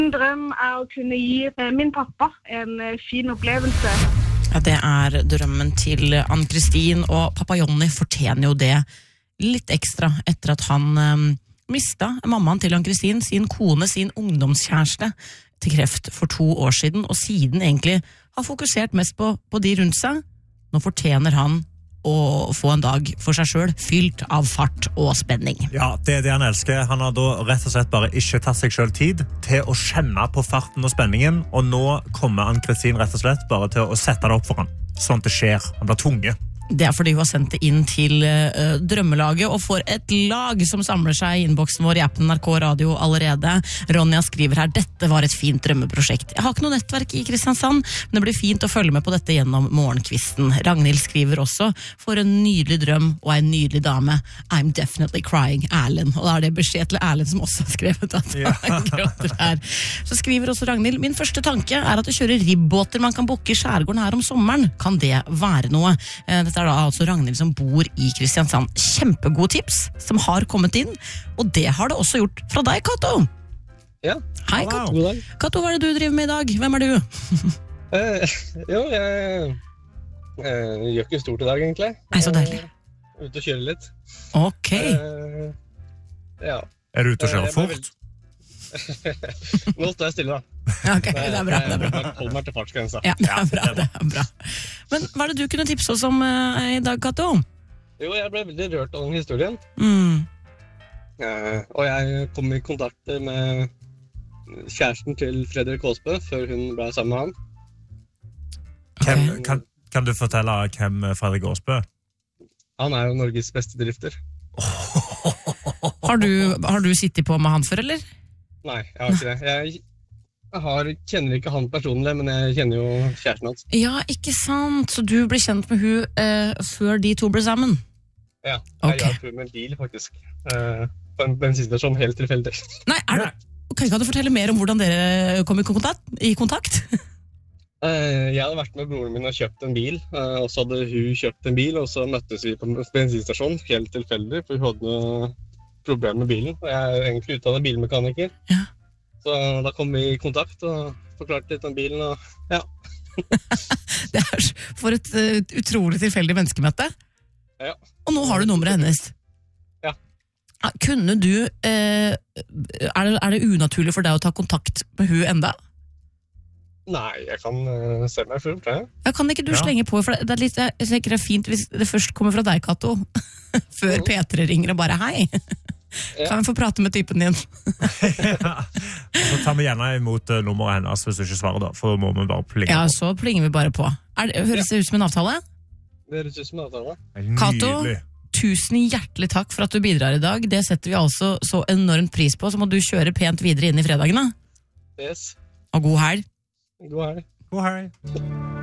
Min drøm å kunne gi min pappa en fin opplevelse. Ja, det drømmen til Ann-Kristin, og pappa Jonny fortjener jo det litt ekstra etter at han mistet mammaen til Ann-Kristin, sin kone, sin ungdomskjæreste, til kreft for 2 år siden, og siden egentlig har fokusert mest på de rundt seg. Nå fortjener han å få en dag for seg selv, fylt av fart og spenning. Ja, det han elsker. Han har da rett og slett bare ikke tatt seg selv tid til å kjenne på farten og spenningen, og nå kommer Ann-Kristin rett og slett bare til å sette det opp for han, sånn at det skjer. Han blir tunge. Det fordi hun har sendt det inn til drømmelaget, og for et lag som samler seg i innboksen vår i appen NRK Radio allerede. Ronja skriver her, dette var et fint drømmeprosjekt. Jeg har ikke noe nettverk i Kristiansand, men det blir fint å følge med på dette gjennom morgenkvisten. Ragnhild skriver også, for en nydelig drøm og en nydelig dame. I'm definitely crying, Erlend. Og da det beskjed til Erlend som også har skrevet at han gråter her. Så skriver også Ragnhild, min første tanke at å kjøre ribbåter man kan bokke i skjærgården her om sommeren. Kan det være noe? Dette da altså Ragnhild som bor i Kristiansand. Kjempegode tips som har kommet inn, og det har det også gjort fra deg, Kato. Ja. Hei, Kato. God dag. Kato, hva det du driver med i dag? Hvem du? Jo, jeg gjør ikke stort i dag, egentlig. Nei, så deilig. Ute og kjøre litt. Ok. Ja. Du ute og kjører fort? Nå står jeg stille, da. Ok, det bra. Hold meg til fartsgrensa. Ja, det bra. Men hva det du kunne tipse oss om i dag, Kato? Jo, jeg ble veldig rørt av den historien. Og jeg kom i kontakt med kjæresten til Fredrik Aasbø før hun ble sammen med han. Kan du fortelle hvem Fredrik Aasbø? Han jo Norges beste drifter. Har du sittet på med han før, eller? Nei, jeg har ikke det. Jeg kjenner ikke han personlig, men jeg kjenner jo kjæresten hans. Ja, ikke sant. Så du ble kjent med hun før de to ble sammen? Ja, jeg hjalp hun med en bil, faktisk. På en bensinstasjon, helt tilfeldig. Nei, kan du fortelle mer om hvordan dere kom i kontakt? Jeg hadde vært med broren min og kjøpt en bil, og så hadde hun kjøpt en bil, og så møttes vi på en bensinstasjon, helt tilfeldig, for hun hadde noe problem med bilen, og jeg egentlig utdannet bilmekaniker. Ja. Så da kom vi i kontakt og forklarte litt om bilen, og ja. Det for et utrolig tilfeldig menneskemøte. Ja. Og nå har du nummeret hennes. Ja. Kunne du, det unaturlig for deg å ta kontakt med hun enda? Nei, jeg kan se meg fullt, ja. Ja, kan ikke du slenge på, for det litt, jeg tenker det fint hvis det først kommer fra deg, Kato, før P3 ringer og bare hei. Kan vi få prate med typen din? Så tar vi gjerne imot nummeret hennes hvis du ikke svarer da, for må vi bare plinge på. Ja, så plinger vi bare på. Høres det ut som en avtale? Det høres ut som en avtale. Kato, tusen hjertelig takk for at du bidrar i dag. Det setter vi altså så enormt pris på, så må du kjøre pent videre inn i fredagen da. Yes. Og god helg. God helg. God helg.